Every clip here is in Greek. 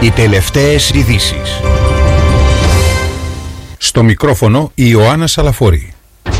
Οι τελευταίες ειδήσεις. Στο μικρόφωνο η Ιωάννα Σαλαφόρη.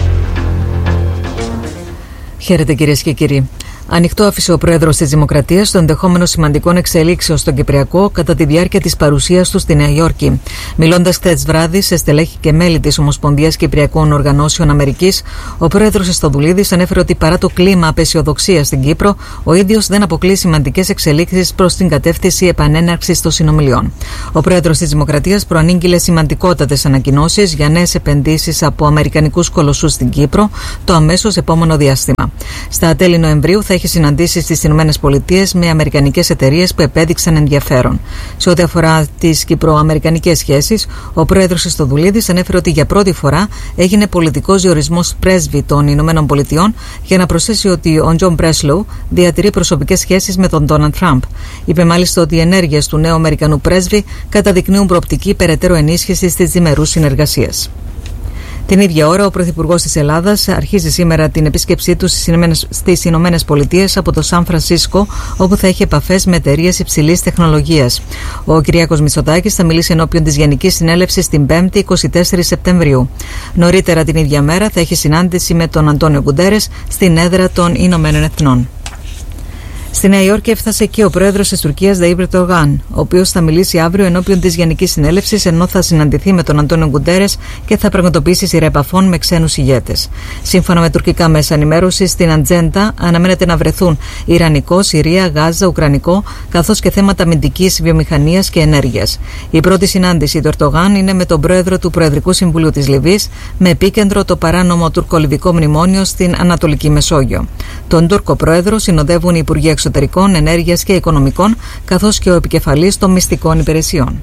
Χαίρετε κυρίες και κύριοι. Ανοιχτό άφησε ο πρόεδρος της Δημοκρατίας το ενδεχόμενο σημαντικών εξελίξεων στον Κυπριακό κατά τη διάρκεια της παρουσίας του στη Νέα Υόρκη. Μιλώντας χθες βράδυ σε στελέχη και μέλη της Ομοσπονδίας Κυπριακών Οργανώσεων Αμερικής, ο πρόεδρος Χριστοδουλίδης ανέφερε ότι παρά το κλίμα απαισιοδοξίας στην Κύπρο, ο ίδιος δεν αποκλεί σημαντικές εξελίξεις προς την κατεύθυνση επανέναρξης των συνομιλιών. Ο πρόεδρος της Δημοκρατίας προανήγγειλε σημαντικότατες ανακοινώσεις για νέες επενδύσεις από αμερικανικούς κολοσσούς στην Κύπρο το αμέσως επόμενο διάστημα. Στα τέλη Νοεμβρίου θα έχει συναντήσεις στις ΗΠΑ με αμερικανικές εταιρείες που επέδειξαν ενδιαφέρον. Σε ό,τι αφορά τις κυπρο-αμερικανικές σχέσεις, ο πρόεδρος Χριστοδουλίδης ανέφερε ότι για πρώτη φορά έγινε πολιτικός διορισμός πρέσβη των ΗΠΑ για να προσθέσει ότι ο Τζον Μπρέσλοου διατηρεί προσωπικές σχέσεις με τον Ντόναλντ Τραμπ. Είπε μάλιστα ότι οι ενέργειες του νέου Αμερικανού πρέσβη καταδεικνύουν προοπτική περαιτέρω ενίσχυσης της διμερούς συνεργασίας. Την ίδια ώρα, ο Πρωθυπουργός της Ελλάδας αρχίζει σήμερα την επίσκεψή του στις Ηνωμένες Πολιτείες από το Σαν Φρανσίσκο, όπου θα έχει επαφές με εταιρείες υψηλής τεχνολογίας. Ο Κυριάκος Μητσοτάκης θα μιλήσει ενώπιον της Γενικής Συνέλευσης την 5η 24 Σεπτεμβρίου. Νωρίτερα την ίδια μέρα θα έχει συνάντηση με τον Αντώνιο Γκουντέρες στην έδρα των Ηνωμένων Εθνών. Στη Νέα Υόρκη έφτασε και ο πρόεδρος της Τουρκίας Ταγιπ Ερντογάν, ο οποίος θα μιλήσει αύριο ενώπιον της Γενικής Συνέλευσης, ενώ θα συναντηθεί με τον Αντώνιο Γκουντέρες και θα πραγματοποιήσει σειρά επαφών με ξένους ηγέτες. Σύμφωνα με τουρκικά μέσα ενημέρωσης, στην ατζέντα αναμένεται να βρεθούν Ιρανικό, Συρία, Γάζα, Ουκρανικό, καθώς και θέματα αμυντικής, βιομηχανίας και ενέργειας. Η πρώτη συνάντηση του Ερντογάν είναι με τον πρόεδρο του Προεδρικού Συμβουλίου της Λιβύης, με επίκεντρο το παράνομο τουρκο-λιβικό μνημόνιο στην Ανατολική Μεσόγειο. Τον Τούρκο πρόεδρο συνοδεύουν οι Υπουργοί Εξωτερικών, Ενέργειας και Οικονομικών, καθώς και ο επικεφαλής των μυστικών υπηρεσιών.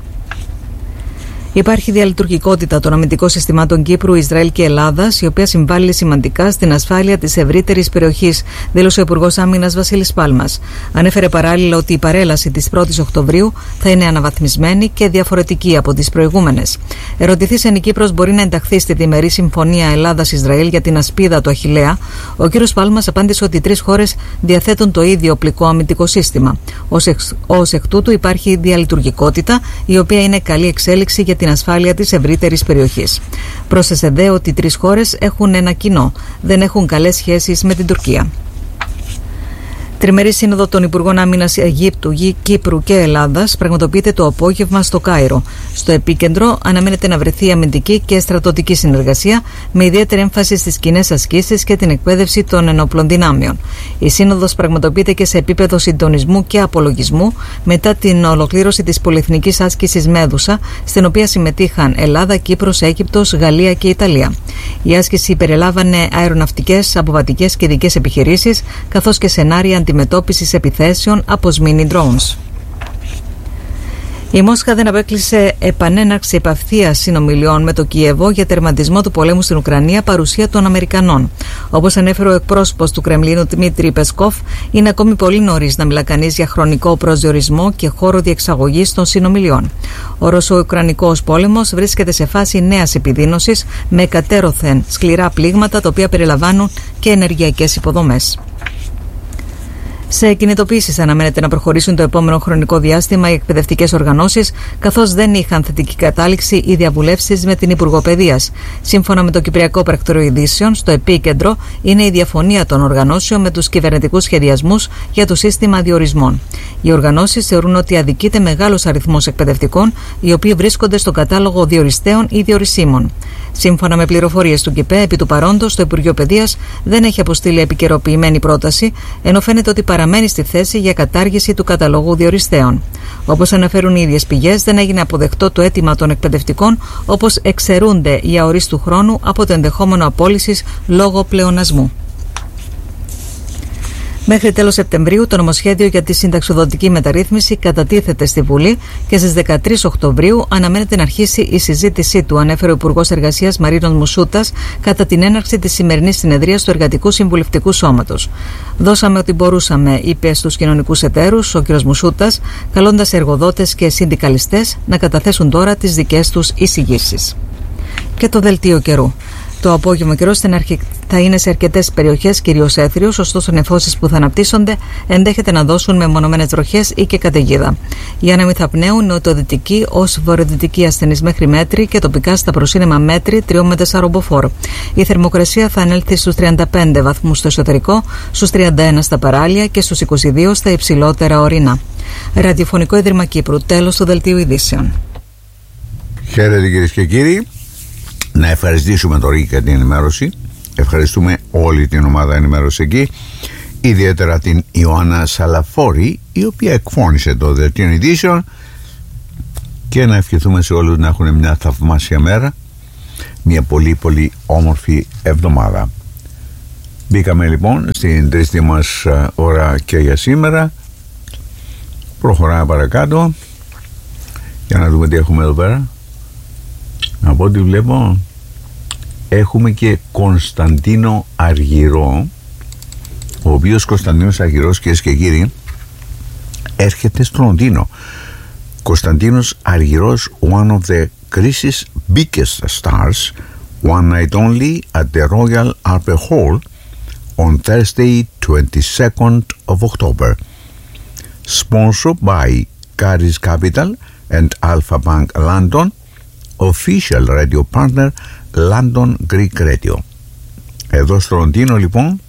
Υπάρχει διαλειτουργικότητα των αμυντικών συστημάτων Κύπρου, Ισραήλ και Ελλάδας, η οποία συμβάλλει σημαντικά στην ασφάλεια της ευρύτερης περιοχής, δήλωσε ο Υπουργός Άμυνας Βασίλης Πάλμας. Ανέφερε παράλληλα ότι η παρέλαση της 1ης Οκτωβρίου θα είναι αναβαθμισμένη και διαφορετική από τις προηγούμενες. Ερωτηθείς αν η Κύπρος μπορεί να ενταχθεί στη διμερή συμφωνία Ελλάδας-Ισραήλ για την ασπίδα του Αχιλλέα, ο κ. Πάλμας απάντησε ότι οι τρεις χώρες διαθέτουν το ίδιο οπλικό αμυντικό σύστημα. Ως εκ τούτου υπάρχει διαλειτουργικότητα, η οποία είναι καλή εξέλιξη για την ασφάλεια της ευρύτερης περιοχής. Πρόσθεσε δε ότι οι τρεις χώρες έχουν ένα κοινό, δεν έχουν καλές σχέσεις με την Τουρκία. Τριμερή σύνοδο των Υπουργών Άμυνας Αιγύπτου, Κύπρου και Ελλάδας πραγματοποιείται το απόγευμα στο Κάιρο. Στο επίκεντρο αναμένεται να βρεθεί αμυντική και στρατιωτική συνεργασία, με ιδιαίτερη έμφαση στις κοινές ασκήσεις και την εκπαίδευση των ενόπλων δυνάμεων. Η σύνοδος πραγματοποιείται και σε επίπεδο συντονισμού και απολογισμού μετά την ολοκλήρωση της πολυεθνικής άσκησης Μέδουσα, στην οποία συμμετείχαν Ελλάδα, Κύπρος, Αίγυπτος, Γαλλία και Ιταλία. Η άσκηση περιλάμβανε αεροναυτικές, αποβατικές και ειδικές επιχειρήσεις, καθώς και σενάρια αντιμετώπισης επιθέσεων από μίνι drones. Η Μόσχα δεν απέκλεισε επανέναρξη επευθείας συνομιλιών με το Κιέβο για τερματισμό του πολέμου στην Ουκρανία παρουσία των Αμερικανών. Όπως ανέφερε ο εκπρόσωπος του Κρεμλίνου Δημήτρη Πεσκόφ, είναι ακόμη πολύ νωρίς να μιλά κανείς για χρονικό προσδιορισμό και χώρο διεξαγωγής των συνομιλιών. Ο Ρωσο-Ουκρανικός πόλεμος βρίσκεται σε φάση νέας επιδείνωσης, με εκατέρωθεν σκληρά πλήγματα, τα οποία περιλαμβάνουν και ενεργειακές υποδομές. Σε κινητοποιήσεις αναμένεται να προχωρήσουν το επόμενο χρονικό διάστημα οι εκπαιδευτικές οργανώσεις, καθώς δεν είχαν θετική κατάληξη οι διαβουλεύσεις με την Υπουργό Παιδείας. Σύμφωνα με το Κυπριακό Πρακτορείο Ειδήσεων, στο επίκεντρο είναι η διαφωνία των οργανώσεων με τους κυβερνητικούς σχεδιασμούς για το σύστημα διορισμών. Οι οργανώσεις θεωρούν ότι αδικείται μεγάλος αριθμός εκπαιδευτικών, οι οποίοι βρίσκονται στο κατάλογο διοριστέων ή διορισίμων. Σύμφωνα με πληροφορίες του ΚΙΠΕ, επί του παρόντος, το Υπουργείο Παιδείας δεν έχει αποστείλει επικαιροποιημένη πρόταση, ενώ φαίνεται ότι παραμένει στη θέση για κατάργηση του καταλόγου διοριστέων. Όπως αναφέρουν οι ίδιες πηγές, δεν έγινε αποδεκτό το αίτημα των εκπαιδευτικών, όπως εξαιρούνται οι αορίστου χρόνου από το ενδεχόμενο απόλυσης λόγω πλεονασμού. Μέχρι τέλος Σεπτεμβρίου το νομοσχέδιο για τη συνταξιοδοτική μεταρρύθμιση κατατίθεται στη Βουλή και στις 13 Οκτωβρίου αναμένεται να αρχίσει η συζήτησή του, ανέφερε ο Υπουργός Εργασίας Μαρίνος Μουσούτας κατά την έναρξη της σημερινής συνεδρίας του Εργατικού Συμβουλευτικού Σώματος. «Δώσαμε ό,τι μπορούσαμε», είπε στους κοινωνικούς εταίρους ο κ. Μουσούτας, καλώντας εργοδότες και συνδικαλιστές να καταθέσουν τώρα τις δικές τους εισηγήσεις. Και το δελτίο καιρού. Το απόγευμα καιρός θα είναι σε αρκετές περιοχές, κυρίως έθριος, ωστόσο νεφώσεις που θα αναπτύσσονται ενδέχεται να δώσουν μεμονωμένες βροχές ή και καταιγίδα. Οι άνεμοι θα πνέουν νοτιοδυτική ως βορειοδυτική ασθενής μέχρι μέτρη και τοπικά στα προσύνεμα μέτρη 3 με 4 μποφόρ. Η θερμοκρασία θα ανέλθει στους 35 βαθμούς στο εσωτερικό, στους 31 στα παράλια και στους 22 στα υψηλότερα ορεινά. Ραδιοφωνικό Ίδρυμα Κύπρου, τέλος του δελτίου ειδήσεων. Χαίρετε κυρίες και κύριοι. Να ευχαριστήσουμε τον Ρίκη για την ενημέρωση. Ευχαριστούμε όλη την ομάδα ενημέρωση εκεί, ιδιαίτερα την Ιωάννα Σαλαφόρη, η οποία εκφώνησε το δελτίο ειδήσεων, και να ευχηθούμε σε όλους να έχουν μια θαυμάσια μέρα, μια πολύ πολύ όμορφη εβδομάδα. Μπήκαμε λοιπόν στην τρίτη μας ώρα και για σήμερα. Προχωράμε παρακάτω για να δούμε τι έχουμε εδώ πέρα. Από ό,τι βλέπω έχουμε και Κωνσταντίνο Αργυρό, ο οποίος Κωνσταντίνος Αργυρός, κυρίες και κύριοι, έρχεται στο Λονδίνο. Κωνσταντίνος Αργυρός, one of the Greece's biggest stars, one night only at the Royal Albert Hall on Thursday 22nd of October. Sponsored by Caris Capital and Alpha Bank London, official radio partner London Greek Radio. Εδώ στο Λονδίνο λοιπόν,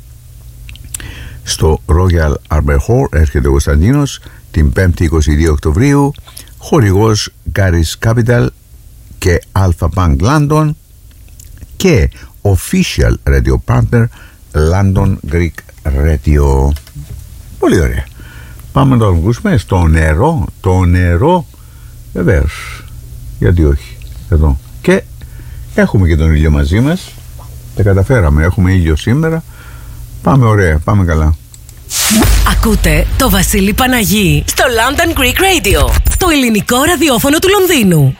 στο Royal Albert Hall, έρχεται ο Κωνσταντίνος την 5η 22 Οκτωβρίου, χορηγός Caris Capital και Alpha Bank London και official radio partner London Greek Radio. Πολύ ωραία. Πάμε να το ακούσουμε στο νερό. Το νερό, βεβαίως, γιατί όχι, εδώ. Και έχουμε και τον ήλιο μαζί μας. Τα καταφέραμε, έχουμε ήλιο σήμερα. Πάμε ωραία, πάμε καλά. Ακούτε το Βασίλη Παναγί στο London Greek Radio, το ελληνικό ραδιόφωνο του Λονδίνου.